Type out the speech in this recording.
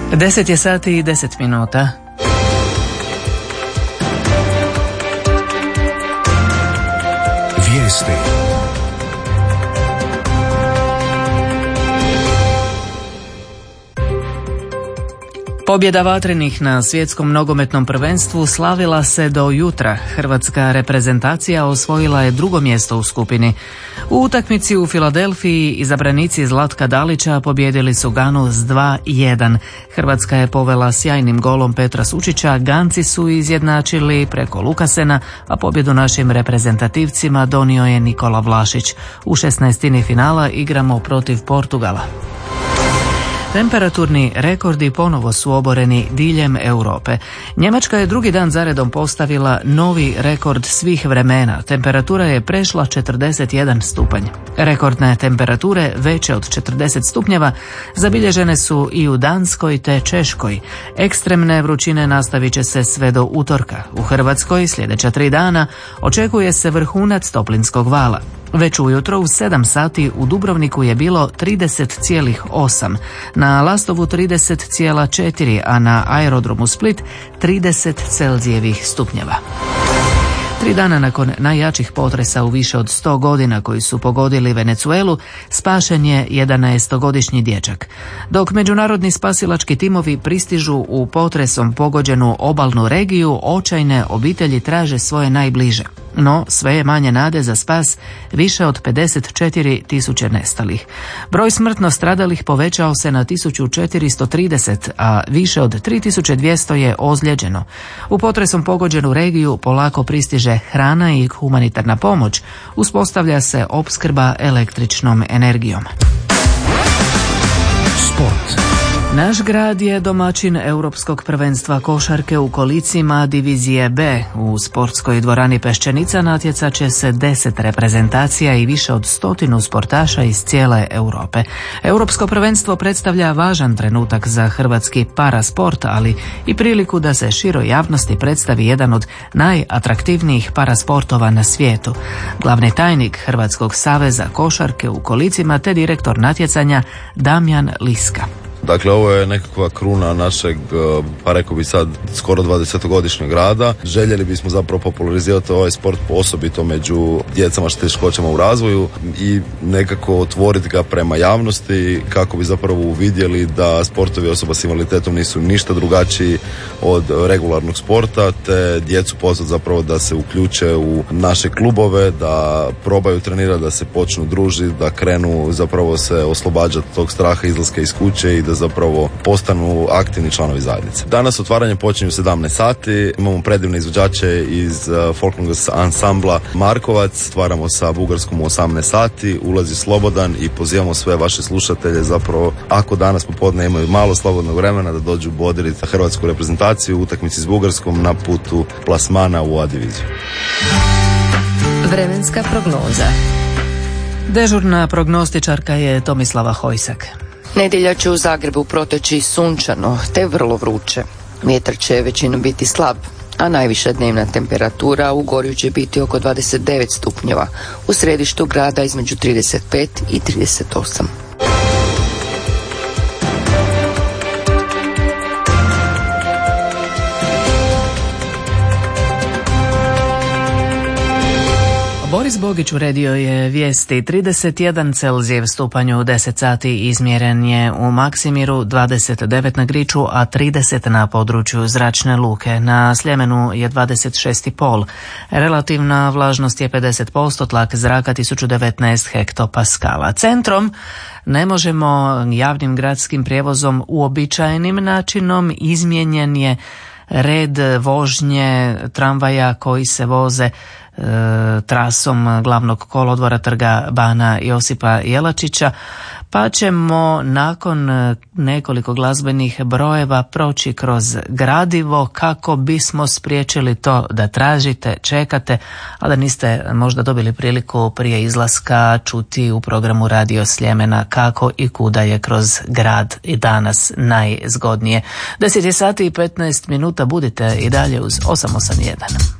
10 je sati i 10 minuta. Vijesti. Pobjeda vatrenih na svjetskom nogometnom prvenstvu slavila se do jutra. Hrvatska reprezentacija osvojila je drugo mjesto u skupini. U utakmici u Filadelfiji izabranici Zlatka Dalića pobjedili su Ganu s 2-1. Hrvatska je povela sjajnim golom Petra Sučića, Ganci su izjednačili preko Lukasena, a pobjedu našim reprezentativcima donio je Nikola Vlašić. U 16. finala igramo protiv Portugala. Temperaturni rekordi ponovo su oboreni diljem Europe. Njemačka je drugi dan zaredom postavila novi rekord svih vremena. Temperatura je prešla 41 stupanj. Rekordne temperature veće od 40 stupnjeva zabilježene su i u Danskoj te Češkoj. Ekstremne vrućine nastavit će se sve do utorka. U Hrvatskoj sljedeća 3 dana očekuje se vrhunac toplinskog vala. Već ujutro u 7 sati u Dubrovniku je bilo 30,8, na Lastovu 30,4, a na aerodromu Split 30 Celzijevih stupnjeva. 3 dana nakon najjačih potresa u više od 100 godina koji su pogodili Venezuelu, spašen je 11-godišnji dječak. Dok međunarodni spasilački timovi pristižu u potresom pogođenu obalnu regiju, očajne obitelji traže svoje najbliže. No, sve je manje nade za spas više od 54.000 nestalih. Broj smrtno stradalih povećao se na 1430, a više od 3200 je ozlijeđeno. U potresom pogođenu regiju polako pristiže hrana i humanitarna pomoć. Uspostavlja se opskrba električnom energijom. Sport. Naš grad je domaćin Europskog prvenstva košarke u kolicima divizije B. U sportskoj dvorani Peščenica natjecat će se 10 reprezentacija i više od 100 sportaša iz cijele Europe. Europsko prvenstvo predstavlja važan trenutak za hrvatski parasport, ali i priliku da se široj javnosti predstavi jedan od najatraktivnijih parasportova na svijetu. Glavni tajnik Hrvatskog saveza košarke u kolicima te direktor natjecanja Damjan Liska. Dakle, ovo je nekakva kruna našeg, pa rekao bi sad, skoro 20-godišnjeg rada. Željeli bismo zapravo popularizirati ovaj sport osobito među djecama s teškoćama u razvoju i nekako otvoriti ga prema javnosti kako bi zapravo uvidjeli da sportovi osoba s invaliditetom nisu ništa drugačiji od regularnog sporta, te djecu pozvati zapravo da se uključe u naše klubove, da probaju trenirati, da se počnu družiti, da krenu zapravo se oslobađati tog straha izlaska iz kuće i da zapravo postanu aktivni članovi zajednice. Danas otvaranje počinje u 17 sati. Imamo predivne izvođače iz folklornog ansambla Markovac. Stvaramo sa Bugarskom u 18 sati. Ulazi slobodan i pozivamo sve vaše slušatelje zapravo, ako danas popodne imaju malo slobodnog vremena, da dođu bodiriti hrvatsku reprezentaciju u utakmici s Bugarskom na putu plasmana u A diviziju. Vremenska prognoza. Dežurna prognostičarka je Tomislava Hojsak. Nedjelja će u Zagrebu proteći sunčano te vrlo vruće. Vjetar će većinom biti slab, a najviša dnevna temperatura u Gorju će biti oko 29 stupnjeva, u središtu grada između 35 i 38. Boris Bogić uredio je vijesti. 31 Celzijev stupanj u 10 sati izmjeren je u Maksimiru, 29 na Griču, a 30 na području Zračne luke. Na Sljemenu je 26,5. Relativna vlažnost je 50%, tlak zraka 1019 hektopaskala. Centrom ne možemo javnim gradskim prijevozom uobičajenim načinom. Izmijenjen je red vožnje tramvaja koji se voze trasom glavnog kolodvora Trga bana Josipa Jelačića, pa ćemo nakon nekoliko glazbenih brojeva proći kroz gradivo kako bismo spriječili to da tražite, čekate, a da niste možda dobili priliku prije izlaska čuti u programu Radio Sljemena kako i kuda je kroz grad i danas najzgodnije. 10 sati i 15 minuta, budite i dalje uz 881.